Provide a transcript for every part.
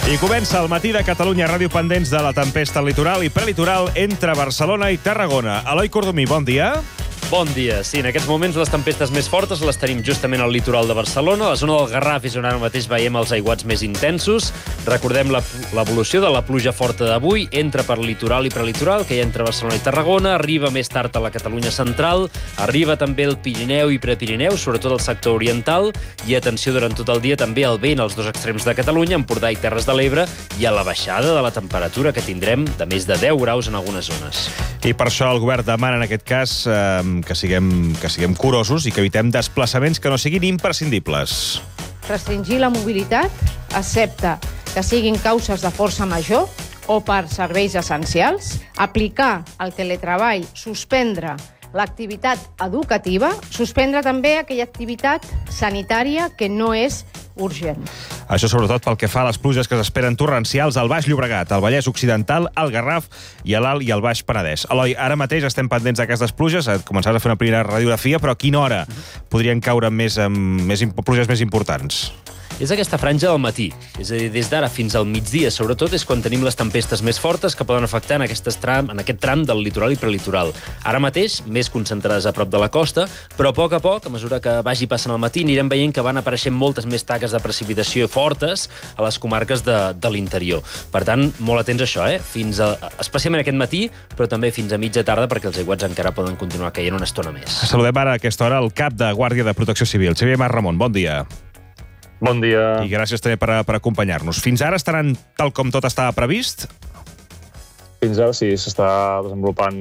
I comença el matí de Catalunya Ràdio pendents de la tempesta litoral i prelitoral entre Barcelona i Tarragona. Eloi Cordomí, bon dia. Bon dia. Sí, en aquests moments les tempestes més fortes les tenim justament al litoral de Barcelona. A la zona del Garraf és on ara mateix veiem els aiguats més intensos. Recordem l'evolució de la pluja forta d'avui. Entra per litoral i prelitoral, que hi ha entre Barcelona i Tarragona. Arriba més tard a la Catalunya central. Arriba també el Pirineu i Prepirineu, sobretot el sector oriental. I atenció, durant tot el dia també el vent als dos extrems de Catalunya, Empordà i Terres de l'Ebre, i a la baixada de la temperatura que tindrem de més de 10 graus en algunes zones. I per això el govern demana en aquest cas que siguem curosos i que evitem desplaçaments que no siguin imprescindibles. Restringir la mobilitat, excepte que siguin causes de força major o per serveis essencials, aplicar el teletreball, suspendre l'activitat educativa, suspendre també aquella activitat sanitària que no és urgent. Això sobretot pel que fa a les pluges que s'esperen torrencials al Baix Llobregat, al Vallès Occidental, al Garraf i a l'Alt i al Baix Penedès. Eloi, ara mateix estem pendents d'aquestes pluges, començaràs a fer una primera radiografia, però a quina hora podrien caure pluges més importants? És aquesta franja del matí, és a dir, des d'ara fins al migdia, sobretot, és quan tenim les tempestes més fortes que poden afectar en aquest tram del litoral i prelitoral. Ara mateix, més concentrades a prop de la costa, però a poc, a mesura que vagi passant el matí, anirem veient que van apareixent moltes més taques de precipitació fortes a les comarques de l'interior. Per tant, molt atents a això, especialment aquest matí, però també fins a mitja tarda, perquè els aiguats encara poden continuar caient una estona més. Saludem ara a aquesta hora el cap de Guàrdia de Protecció Civil, Xavier Mas Ramon. Bon dia. Bon dia. I gràcies també per acompanyar-nos. Fins ara estaran tal com tot estava previst? Fins ara sí, s'està desenvolupant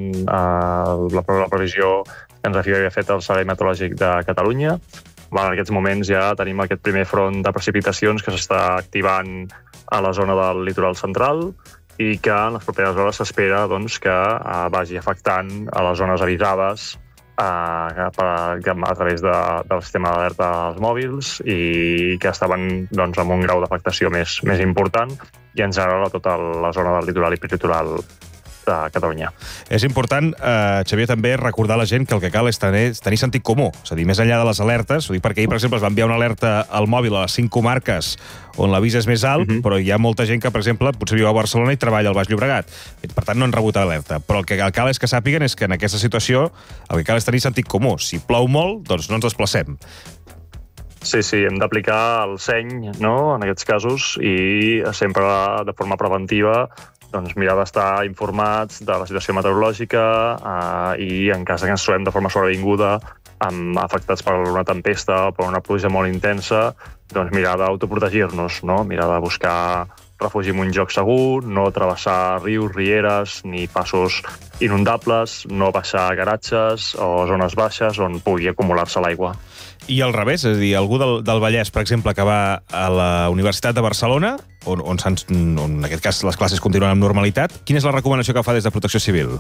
la previsió que ens havia fet el Servei Meteorològic de Catalunya. En aquests moments ja tenim aquest primer front de precipitacions que s'està activant a la zona del litoral central i que en les properes hores s'espera que vagi afectant a les zones avisades a través del sistema d'alerta als mòbils i que estaven amb un grau d'afectació més important i en general a tota la zona del litoral i prelitoral de Catalunya. És important, Xavier, també recordar a la gent que el que cal és tenir sentit comú. És a dir, més enllà de les alertes, ho dic perquè ahir, per exemple, es va enviar una alerta al mòbil a les 5 comarques on l'avís és més alt, però hi ha molta gent que, per exemple, potser viu a Barcelona i treballa al Baix Llobregat. Per tant, no han rebut alerta. Però el que cal és que sàpiguen és que en aquesta situació el que cal és tenir sentit comú. Si plou molt, doncs no ens desplacem. Sí, hem d'aplicar el seny, en aquests casos, i sempre de forma preventiva mirar d'estar informats de la situació meteorològica i en cas que ens trobem de forma sobrevinguda afectats per una tempesta o per una pluja molt intensa, mirar d'autoprotegir-nos, mirar de buscar refugi en un lloc segur, no travessar rius, rieres ni passos inundables, no baixar a garatges o zones baixes on pugui acumular-se l'aigua. I al revés, és a dir, algú del Vallès, per exemple, que va a la Universitat de Barcelona, on en aquest cas les classes continuen amb normalitat, quina és la recomanació que fa des de Protecció Civil?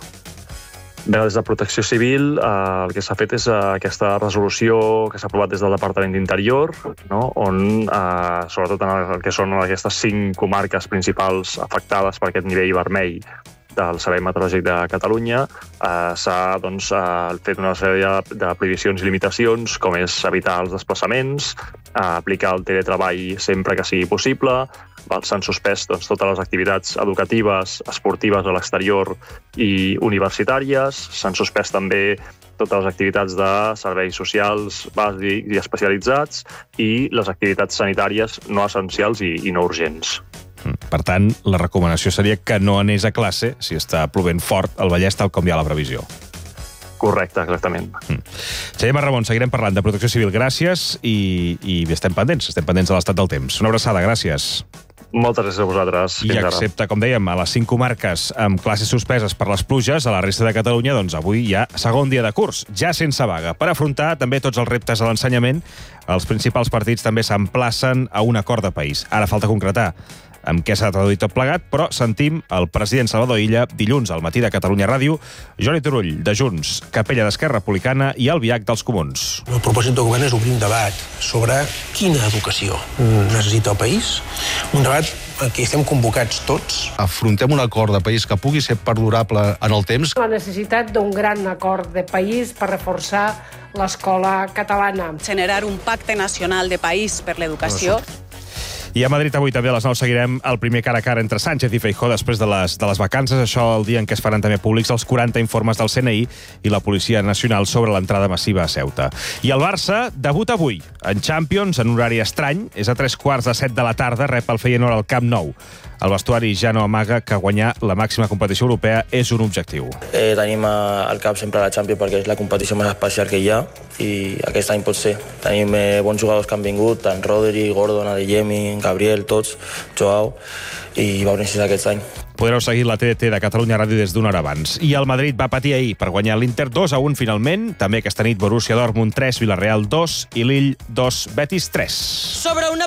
Bé, des de Protecció Civil el que s'ha fet és aquesta resolució que s'ha aprovat des del Departament d'Interior, on, sobretot en el que són aquestes 5 comarques principals afectades per aquest nivell vermell del Servei Meteorològic de Catalunya, s'ha fet una sèrie de prohibicions i limitacions, com és evitar els desplaçaments, aplicar el teletreball sempre que sigui possible, s'han suspès totes les activitats educatives, esportives a l'exterior i universitàries, s'han suspès també totes les activitats de serveis socials bàsics i especialitzats i les activitats sanitàries no essencials i no urgents. Per tant, la recomanació seria que no anés a classe si està plovent fort al Vallès tal com hi ha la previsió. Correcte, exactament. Xavier Mas Ramon, seguirem parlant de Protecció Civil. Gràcies i estem pendents de l'estat del temps. Una abraçada, gràcies. Moltes gràcies a vosaltres. I excepte, com dèiem, a les 5 comarques amb classes suspeses per les pluges, a la resta de Catalunya, avui hi ha segon dia de curs, ja sense vaga. Per afrontar també tots els reptes a l'ensenyament, els principals partits també s'emplacen a un acord de país. Ara falta concretar amb què s'ha traduït tot plegat, però sentim el president Salvador Illa dilluns al matí de Catalunya Ràdio, Jordi Turull, de Junts, Capella d'Esquerra Republicana i Albiach dels Comuns. El propòsit del govern és obrir un debat sobre quina educació necessita el país, un debat en què estem convocats tots. Afrontem un acord de país que pugui ser perdurable en el temps. La necessitat d'un gran acord de país per reforçar l'escola catalana. Generar un pacte nacional de país per l'educació. I a Madrid avui també a les 9 seguirem el primer cara a cara entre Sánchez i Feijóo després de les vacances. Això el dia en què es faran també públics els 40 informes del CNI i la Policia Nacional sobre l'entrada massiva a Ceuta. I el Barça debuta avui en Champions, en horari estrany. És a 3:15 de la tarda, rep el Feyenoord al Camp Nou. El vestuari ja no amaga que guanyar la màxima competició europea és un objectiu. Tenim al cap sempre la Champions perquè és la competició més especial que hi ha i aquest any pot ser. Tenim bons jugadors que han vingut, tant Rodri, Gordon, Adeyemi, Gabriel, tots, Joao, i veurem si és aquest any. Podreu seguir la TDT de Catalunya Ràdio des d'una hora abans. I el Madrid va patir ahir per guanyar l'Inter 2-1 finalment. També aquesta nit Borussia Dortmund 3, Villarreal 2 i Lille 2, Betis 3. Sobre una